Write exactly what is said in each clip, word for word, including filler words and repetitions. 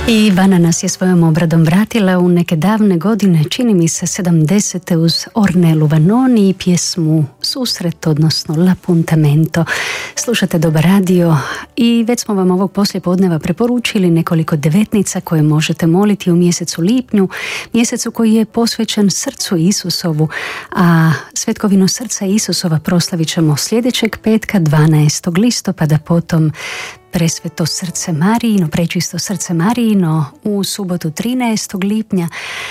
I Ivana nas je svojom obradom vratila u neke davne godine, čini mi se sedamdesete, uz Ornelu Vanoni i pjesmu Susret, odnosno L'Appuntamento. Slušate Dobar radio i već smo vam ovog poslijepodneva preporučili nekoliko devetnica koje možete moliti u mjesecu lipnju, mjesecu koji je posvećen srcu Isusovu, a svetkovinu srca Isusova proslavit ćemo sljedećeg petka dvanaestog listopada, potom Presveto srce Marijino, Prečisto srce Marijino u subotu trinaestog lipnja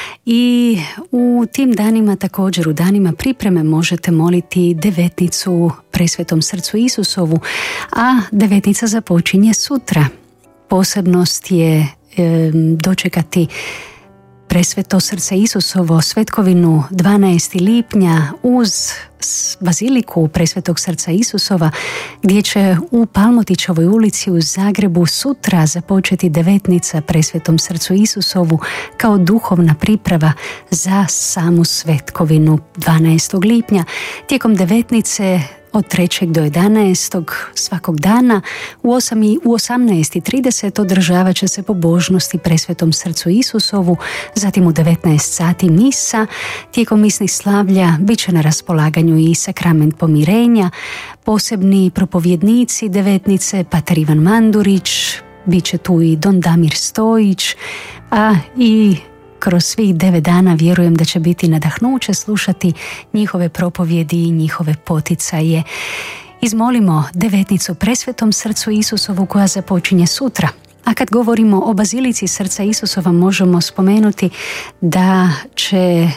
i u tim danima, također u danima pripreme, možete moliti devetnicu Presvetom srcu Isusovu, a devetnica započinje sutra. Posebnost je e, dočekati Presveto srce Isusovo svetkovinu dvanaestog lipnja uz baziliku Presvetog srca Isusova, gdje će u Palmotićevoj ulici u Zagrebu sutra započeti devetnica Presvetom srcu Isusovu kao duhovna priprava za samu svetkovinu dvanaestog lipnja. Tijekom devetnice od trećeg do jedanaestog svakog dana u osam i u osamnaest i trideset održavat će se pobožnosti Presvetom srcu Isusovu, zatim u devetnaest sati misa. Tijekom misnih slavlja bit će na raspolaganju i sakrament pomirenja, posebni propovjednici devetnice, pater Ivan Mandurić, bit će tu i don Damir Stojić, a i kroz svih devet dana vjerujem da će biti nadahnuće slušati njihove propovjedi i njihove poticaje. Izmolimo devetnicu Presvetom srcu Isusovu koja započinje sutra. A kad govorimo o bazilici srca Isusova, možemo spomenuti da će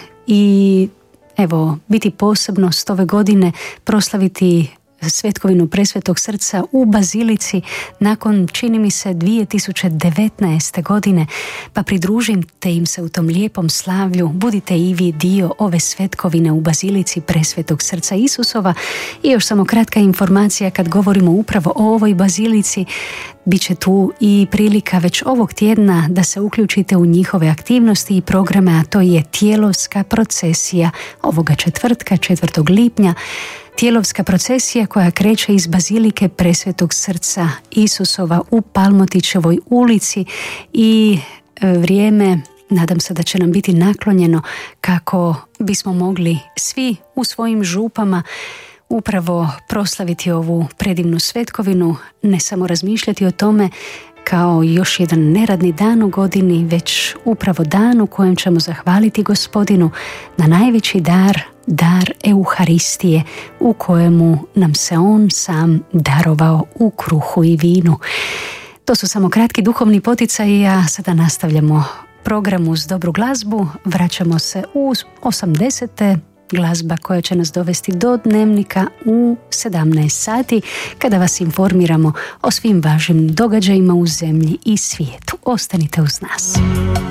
i evo biti posebnost ove godine proslaviti svetkovinu Presvetog srca u bazilici nakon, čini mi se, dvije tisuće devetnaeste. godine, pa pridružite im se u tom lijepom slavlju, budite i vi dio ove svetkovine u bazilici Presvetog srca Isusova. I još samo kratka informacija, kad govorimo upravo o ovoj bazilici, bit će tu i prilika već ovog tjedna da se uključite u njihove aktivnosti i programe, a to je Tijelovska procesija ovoga četvrtka, četvrtog lipnja. Tijelovska procesija koja kreće iz bazilike Presvetog srca Isusova u Palmotićevoj ulici i vrijeme, nadam se da će nam biti naklonjeno kako bismo mogli svi u svojim župama upravo proslaviti ovu predivnu svetkovinu, ne samo razmišljati o tome kao još jedan neradni dan u godini, već upravo dan u kojem ćemo zahvaliti Gospodinu na najveći dar, dar Euharistije, u kojemu nam se On sam darovao u kruhu i vinu. To su samo kratki duhovni poticaji, a sada nastavljamo program uz dobru glazbu. Vraćamo se u osamdesete, glazba koja će nas dovesti do dnevnika u sedamnaest sati, kada vas informiramo o svim važnim događajima u zemlji i svijetu. Ostanite uz nas.